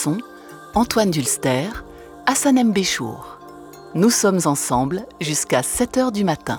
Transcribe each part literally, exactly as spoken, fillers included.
son, Antoine Dulster, Hassan M. Béchour. Nous sommes ensemble jusqu'à sept heures du matin.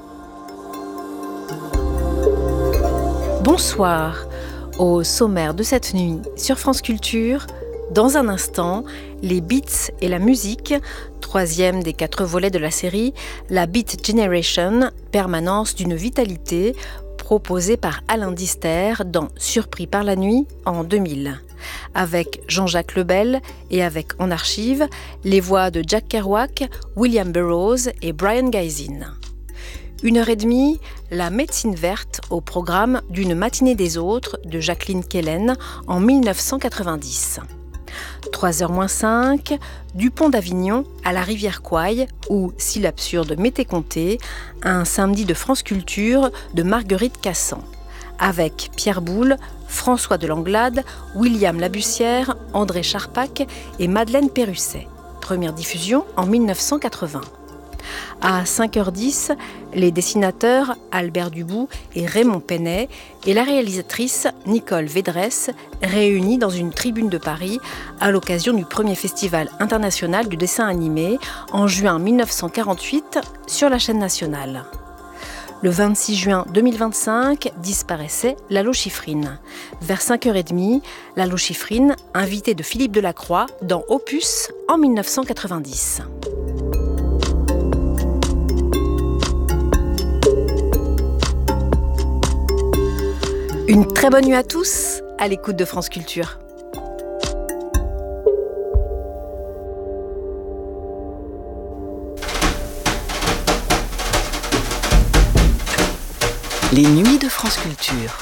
Bonsoir. Au sommaire de cette nuit sur France Culture, dans un instant, les beats et la musique, troisième des quatre volets de la série, la Beat Generation, permanence d'une vitalité, proposée par Alain Dister dans Surpris par la nuit en deux mille. Avec Jean-Jacques Lebel et avec en archive les voix de Jack Kerouac, William Burroughs et Brian Gysin. Une heure et demie, la médecine verte au programme d'une matinée des autres de Jacqueline Kellen en dix-neuf cent quatre-vingt-dix. trois heures moins cinq, du pont d'Avignon à la rivière Kwai, ou, si l'absurde m'était compté, un samedi de France Culture de Marguerite Cassan. Avec Pierre Boulle, François de Langlade, William Labussière, André Charpak et Madeleine Perrusset. Première diffusion en dix-neuf cent quatre-vingts. À cinq heures dix, les dessinateurs Albert Dubout et Raymond Penet et la réalisatrice Nicole Védresse réunis dans une tribune de Paris à l'occasion du premier festival international du dessin animé en juin dix-neuf cent quarante-huit sur la chaîne nationale. Le vingt-six juin deux mille vingt-cinq disparaissait Lalo Schifrin. Vers cinq heures trente, Lalo Schifrin, invité de Philippe Delacroix dans Opus en dix-neuf cent quatre-vingt-dix. Une très bonne nuit à tous, à l'écoute de France Culture. Les nuits de France Culture.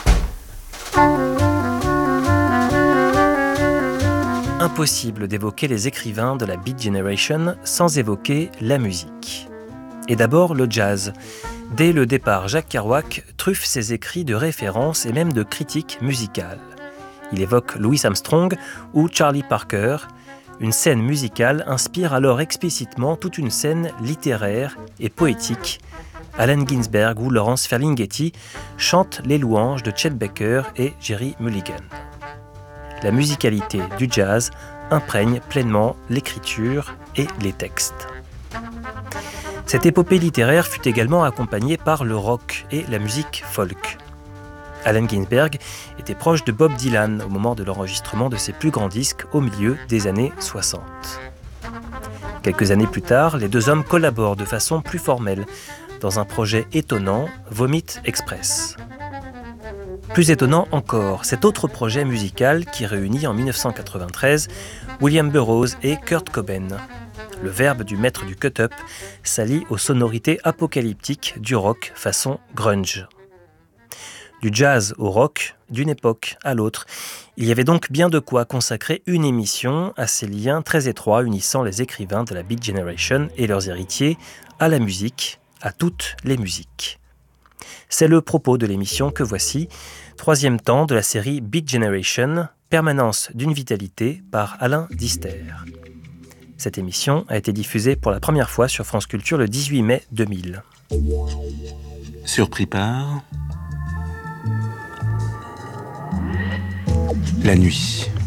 Impossible d'évoquer les écrivains de la Beat Generation sans évoquer la musique. Et d'abord le jazz. Dès le départ, Jacques Kerouac truffe ses écrits de références et même de critiques musicales. Il évoque Louis Armstrong ou Charlie Parker. Une scène musicale inspire alors explicitement toute une scène littéraire et poétique. Allen Ginsberg ou Laurence Ferlinghetti chantent les louanges de Chet Baker et Jerry Mulligan. La musicalité du jazz imprègne pleinement l'écriture et les textes. Cette épopée littéraire fut également accompagnée par le rock et la musique folk. Allen Ginsberg était proche de Bob Dylan au moment de l'enregistrement de ses plus grands disques au milieu des années soixante. Quelques années plus tard, les deux hommes collaborent de façon plus formelle dans un projet étonnant, Vomit Express. Plus étonnant encore, cet autre projet musical qui réunit en dix-neuf cent quatre-vingt-treize William Burroughs et Kurt Cobain. Le verbe du maître du cut-up s'allie aux sonorités apocalyptiques du rock façon grunge. Du jazz au rock, d'une époque à l'autre, il y avait donc bien de quoi consacrer une émission à ces liens très étroits unissant les écrivains de la Beat Generation et leurs héritiers à la musique, à toutes les musiques. C'est le propos de l'émission que voici, troisième temps de la série Beat Generation, permanence d'une vitalité par Alain Dister. Cette émission a été diffusée pour la première fois sur France Culture le dix-huit mai deux mille. Surpris par la nuit.